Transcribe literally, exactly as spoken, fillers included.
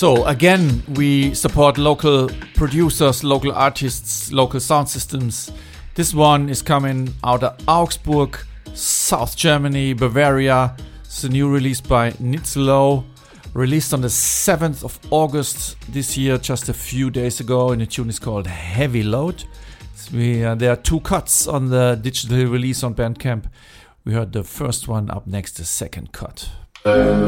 So again, we support local producers, local artists, local sound systems. This one is coming out of Augsburg, South Germany, Bavaria. It's a new release by Nitzlow, released on the seventh of August this year, just a few days ago, and the tune is called Heavy Load. So we, uh, there are two cuts on the digital release on Bandcamp. We heard the first one, up next the second cut.